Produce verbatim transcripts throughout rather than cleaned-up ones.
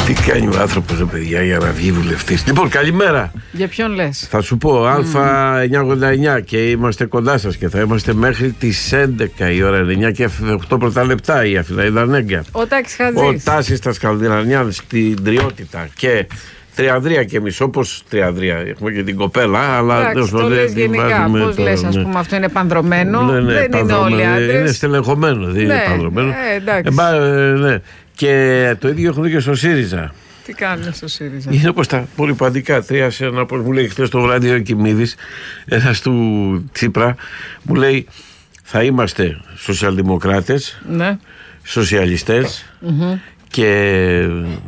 Τι κάνει ο άνθρωπος, ρε παιδιά, για να βγει βουλευτής. Λοιπόν, καλημέρα. Για ποιον λες? Θα σου πω, Α εννιακόσια ογδόντα εννιά και είμαστε κοντά σας και θα είμαστε μέχρι τις έντεκα η ώρα, εννιά και οκτώ πρώτα λεπτά η Αθηναίδα Νέγκα. Ο Τάκης Χατζής. Ο Τάσης στα Σκανδιναβιά στην Τριότητα και Τριανδρία και μισό, όπως Τριανδρία. Έχουμε και την κοπέλα, αλλά εντάξει, το λες γενικά. Πώς λες, ναι. Ας πούμε, αυτό είναι πανδρομένο. Ναι, ναι, δεν πανδρομένο, είναι όλοι άντρες. Είναι στελεχωμένο, δεν ναι, είναι πανδρομένο. Ε, εντάξει. Ε, ναι. Και το ίδιο έχουμε και στο ΣΥΡΙΖΑ. Τι κάνει στο ΣΥΡΙΖΑ? Είναι όπως τα πολυπαντικά. Τρία σε ένα, όπως μου λέει χθες το βράδυ ο Κιμίδης, ένας του Τσίπρα, μου λέει θα είμαστε σοσιαλδημοκράτες, ναι. σοσιαλιστές mm-hmm. και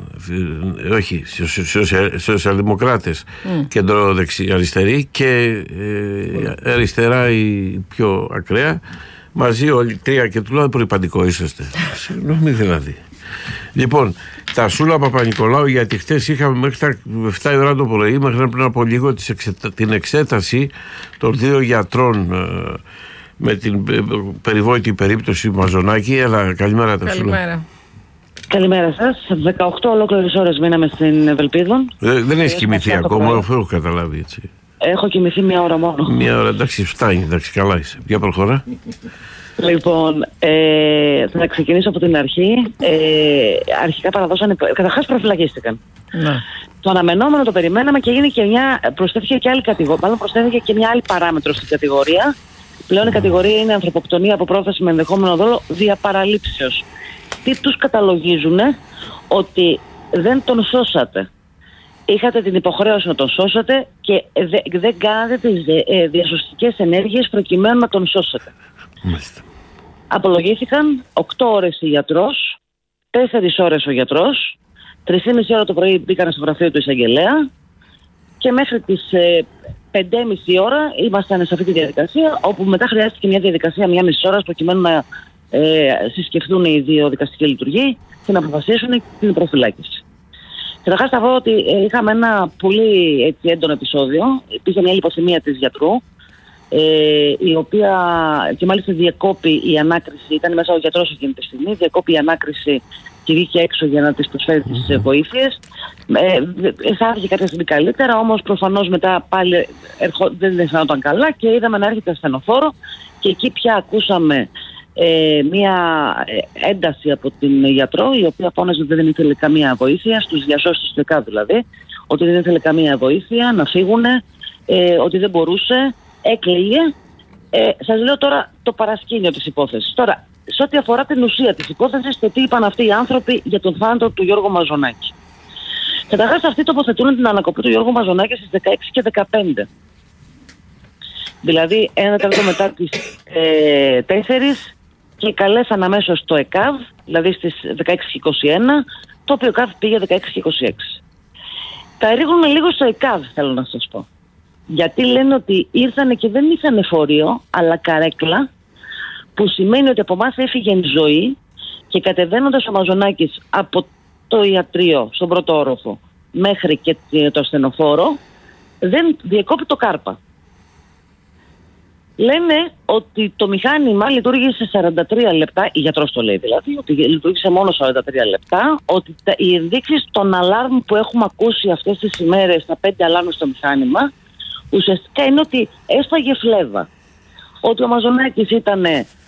όχι σοσια, σοσιαλδημοκράτες mm. κεντροδεξι-αριστεροί και ε, αριστερά η πιο ακραία, μαζί όλοι τρία και του λέω πολυπαντικό είσαστε. Συγγνώμη δηλαδή. Λοιπόν, τα Σούλα Παπα-Νικολάου, γιατί χτες είχαμε μέχρι τα εφτά η ώρα το πρωί, μέχρι πριν από λίγο την εξέταση των δύο γιατρών ε, με την περιβόητη περίπτωση Μαζονάκη. Έλα, καλημέρα τα Σούλα. Καλημέρα. Καλημέρα σας. δεκαοκτώ ολόκληρες ώρες μείναμε στην Ευελπίδων. Ε, δεν έχει κοιμηθεί ακόμα, αφού έχω καταλάβει έτσι. Έχω κοιμηθεί μία ώρα μόνο. Μία ώρα, εντάξει, φτάνει, εντάξει, καλά είσαι. Για προχωρά. Λοιπόν, ε, θα ξεκινήσω από την αρχή. Ε, αρχικά παραδώσανε, καταρχάς προφυλακίστηκαν. Ναι. Το αναμενόμενο το περιμέναμε και έγινε και μια, προσθέθηκε και άλλη κατηγορία, μάλλον προσθέθηκε και μια άλλη παράμετρο στην κατηγορία. Πλέον η κατηγορία είναι ανθρωποκτονία από πρόθεση με ενδεχόμενο δόλο δια παραλήψεως. Τι τους καταλογίζουνε? Ότι δεν τον σώσατε. Είχατε την υποχρέωση να τον σώσετε και δε, δεν κάνατε τις ε, διασωστικές ενέργειες προκειμένου να τον σώσετε. Μάλιστα. Απολογήθηκαν οκτώ ώρες η γιατρός, τέσσερις ώρες ο γιατρός, τρεις και μισή ώρα το πρωί μπήκαν στο γραφείο του εισαγγελέα και μέχρι τις ε, πέντε και μισή ώρα ήμασταν σε αυτή τη διαδικασία, όπου μετά χρειάστηκε μια διαδικασία μια μισή ώρα προκειμένου να ε, συσκεφθούν οι δύο δικαστικοί λειτουργοί και να αποφασίσουν την προφυλάκηση. Καταρχάς θα πω ότι ε, είχαμε ένα πολύ έτσι, έντονο επεισόδιο. Υπήρχε μια λιποθυμία της γιατρού, ε, η οποία και μάλιστα διακόπη η ανάκριση, ήταν μέσα ο γιατρός εκείνη τη στιγμή, διακόπη η ανάκριση και βγήκε έξω για να της προσφέρει τις mm-hmm. βοήθειες. Ε, αισθάνθηκε κάποια στιγμή καλύτερα, όμως προφανώς μετά πάλι ερχο, δεν αισθανόταν καλά και είδαμε να έρχεται ασθενοφόρο και εκεί πια ακούσαμε ε, μια ένταση από την γιατρό, η οποία φώναζε ότι δεν ήθελε καμία βοήθεια, στους διασώστες του ΕΚΑΒ δηλαδή, ότι δεν ήθελε καμία βοήθεια, να φύγουν, ε, ότι δεν μπορούσε, έκλαιγε. Ε, σας λέω τώρα το παρασκήνιο της υπόθεσης. Τώρα, σε ό,τι αφορά την ουσία της υπόθεσης, το τι είπαν αυτοί οι άνθρωποι για τον θάνατο του Γιώργου Μαζονάκη. Καταρχάς, αυτοί τοποθετούν την ανακοπή του Γιώργου Μαζονάκη στις δεκαέξι και δεκαπέντε. Δηλαδή, ένα τέταρτο μετά τις ε, τέσσερις και καλέσαν αμέσως το ΕΚΑΒ, δηλαδή στις δεκαέξι και είκοσι ένα, το οποίο ΕΚΑΒ πήγε δεκαέξι και είκοσι έξι. Τα ρίχνουν λίγο στο ΕΚΑΒ, θέλω να σας πω. Γιατί λένε ότι ήρθανε και δεν είχαν φορείο, αλλά καρέκλα, που σημαίνει ότι από εμάς έφυγε η ζωή και κατεβαίνοντας ο Μαζονάκης από το ιατρείο στον πρώτο όροφο μέχρι και το ασθενοφόρο, δεν διεκόπη το κάρπα. Λένε ότι το μηχάνημα λειτουργήσε σαράντα τρία λεπτά, η γιατρός το λέει δηλαδή, ότι λειτουργήσε μόνο σαράντα τρία λεπτά, ότι τα, οι ενδείξεις των αλάρμ που έχουμε ακούσει αυτές τις ημέρες, τα πέντε αλάρμ στο μηχάνημα, ουσιαστικά είναι ότι έσπαγε φλέβα. Ότι ο Μαζονάκης ήταν